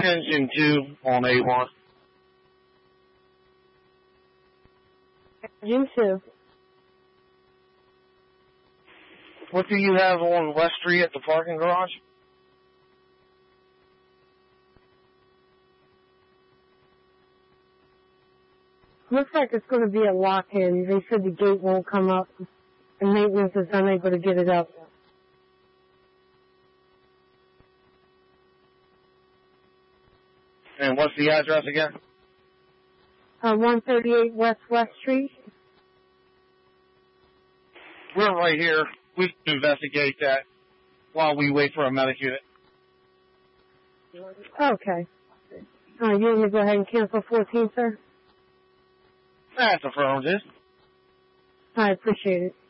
Engine 2 on A1. Engine 2. What do you have on West Street at the parking garage? Looks like it's going to be a lock-in. They said the gate won't come up, and maintenance is unable to get it up. And what's the address again? 138 West Street. We're right here. We can investigate that while we wait for a medic unit. Okay. You want me to go ahead and cancel 14, sir? That's affirmative. I appreciate it.